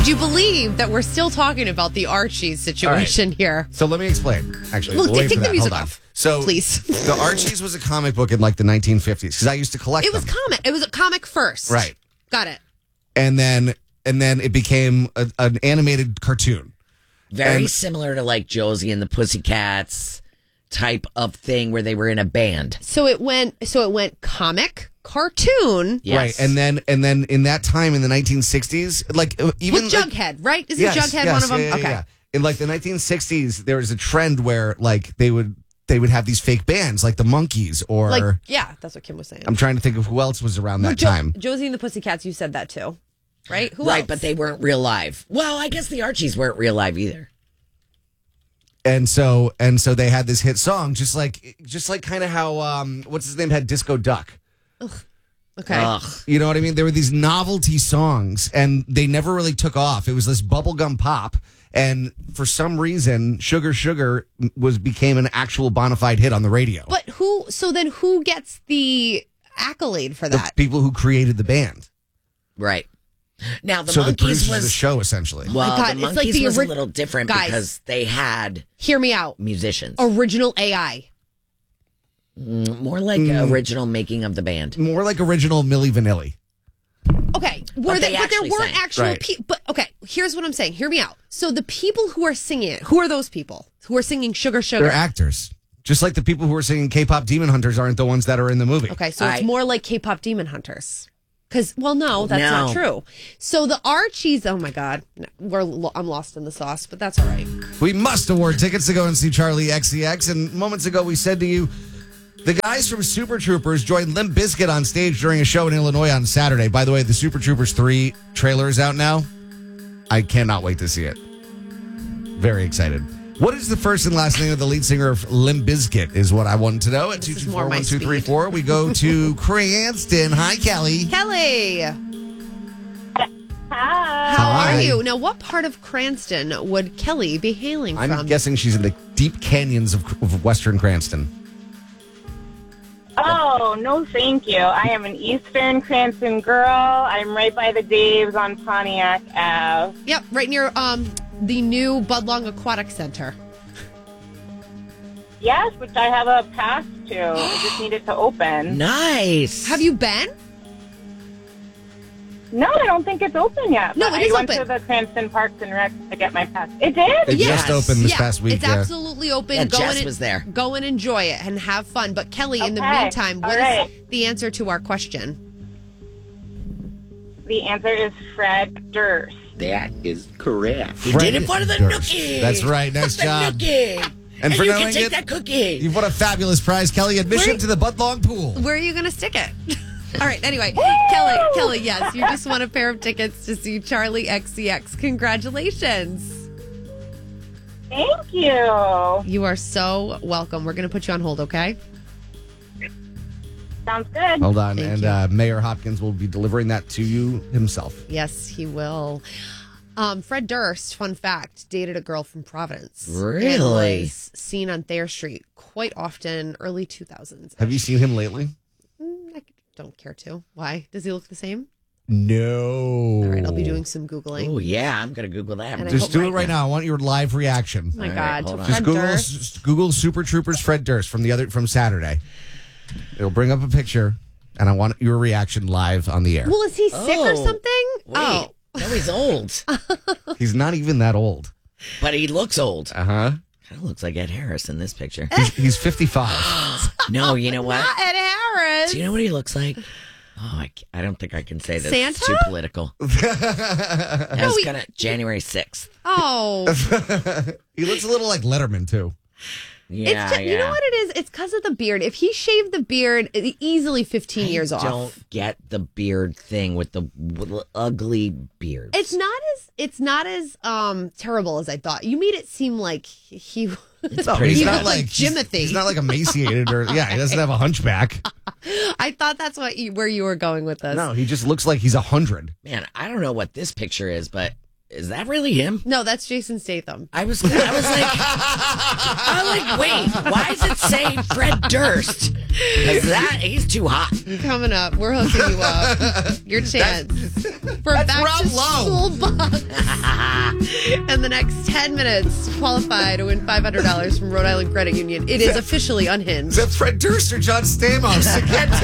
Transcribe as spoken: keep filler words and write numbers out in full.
Would you believe that we're still talking about the Archies situation right. here? So let me explain. Actually, Look, we'll wait take for the that. music Hold off. On. So, please. The Archies was a comic book in like the nineteen fifties because I used to collect it them. It was comic. It was a comic first. Right. Got it. And then and then it became a, an animated cartoon. Very and, similar to like Josie and the Pussycats type of thing where they were in a band. So it went so it went comic, cartoon. Yes. Right. And then and then in that time in the nineteen sixties, like even with Jughead, like, right? Is yes, Jughead yes, one of them? Yeah, yeah, okay. Yeah. In like the nineteen sixties, there was a trend where like they would they would have these fake bands like the Monkees or like yeah, that's what Kim was saying. I'm trying to think of who else was around that jo- time. Josie and the Pussycats, you said that too. Right? Who right, else? but they weren't real live. Well, I guess the Archies weren't real live either. And so and so they had this hit song, just like just like kind of how um what's his name had Disco Duck. Ugh. Okay. Ugh. You know what I mean? There were these novelty songs and they never really took off. It was this bubblegum pop. And for some reason, Sugar Sugar was became an actual bona fide hit on the radio. But who, so then who gets the accolade for that? The people who created the band. Right. Now, the so the Monkees producers was of the show, essentially. Well, oh God, the Monkees it's like the was ori- a little different Guys, because they had hear me out. musicians. Original A I. Mm, more like Mm. original making of the band. More like original Milli Vanilli. Okay, were But they, they but there actually weren't sang. actual Right. people. But okay, here's what I'm saying. Hear me out. So the people who are singing it, who are those people who are singing Sugar Sugar? They're actors. Just like the people who are singing K-pop Demon Hunters aren't the ones that are in the movie. Okay, so it's I- more like K-pop Demon Hunters. Because, well, no, that's No. not true. So the Archies, oh my God, we're lo- I'm lost in the sauce, but that's all right. We must award tickets to go and see Charlie X C X. And moments ago, we said to you, the guys from Super Troopers joined Limp Bizkit on stage during a show in Illinois on Saturday. By the way, the Super Troopers three trailer is out now. I cannot wait to see it. Very excited. What is the first and last name of the lead singer of Limp Bizkit is what I wanted to know. At This two is two more four my one two three speed. four, we go to Cranston. Hi, Kelly. Kelly, Hi. how Hi. are you? Now, what part of Cranston would Kelly be hailing I'm from? guessing she's in the deep canyons of, of Western Cranston. Oh, no, thank you. I am an Eastern Cranston girl. I'm right by the Daves on Pontiac Ave. Yep, right near um the new Budlong Aquatic Center. Yes, which I have a pass to. I just need it to open. Nice. Have you been? No, I don't think it's open yet. No, but it is I went open. to the Cranston Parks and Rec to get my pass. It did? It Yes. just opened this yeah, past week. it's yeah. absolutely open. Yeah, go Jess and, was there. Go and enjoy it and have fun. But Kelly, in the Okay. meantime, All what is right. the answer to our question? The answer is Fred Durst. That is correct. He Fred did it for the Durst. nookie. That's right. Nice the job. nookie. And And, for you knowing can take it, that cookie. You've won a fabulous prize, Kelly. Admission Where- to the Budlong Pool. Where are you going to stick it? All right. Anyway, Kelly, Kelly, yes, you just won a pair of tickets to see Charlie X C X. Congratulations. Thank you. You are so welcome. We're going to put you on hold, okay? Sounds good. Hold on. Thank and you. uh, Mayor Hopkins will be delivering that to you himself. Yes, he will. Um, Fred Durst, fun fact, dated a girl from Providence. Really? And was seen on Thayer Street quite often, early two thousands. Have you seen him lately? Mm, I don't care to. Why? Does he look the same? No. All right, I'll be doing some Googling. Oh, yeah. I'm going to Google that. And I Just hope do right it right now. I want your live reaction. Oh my All right, God. hold to on. Just Fred Google Durst. just Google Super Troopers Fred Durst from the other from Saturday. It'll bring up a picture, and I want your reaction live on the air. Well, is he sick or Oh, something? Wait. Oh, No, he's old. He's not even that old. But he looks old. Uh huh. Kind of looks like Ed Harris in this picture. He's, he's fifty-five. No, you know what? not Ed Harris. Do you know what he looks like? Oh, I, ca- I don't think I can say this. Santa? It's too political. That was he- kind of January sixth. Oh, He looks a little like Letterman too. Yeah, it's just, yeah. you know what it is? It's because of the beard. If he shaved the beard, it- easily fifteen years I off. don't get the beard thing with the w- ugly beard. It's not as it's not as um terrible as I thought. You made it seem like he. It's No, pretty he's He not looked like like he's- Jimothy. He's not like emaciated or yeah. He doesn't have a hunchback. I thought that's what you, where you were going with this. No, he just looks like he's a hundred. Man, I don't know what this picture is, but is that really him? No, that's Jason Statham. I was, I was like, I was like, wait, why does it say Fred Durst? Because that he's too hot. Coming up, we're hooking you up. Your chance for a that's back to Rob Lowe. school box. in the next ten minutes to qualify to win five hundred dollars from Rhode Island Credit Union. It is officially unhinged. Is that Fred Durst or John Stamos? I can't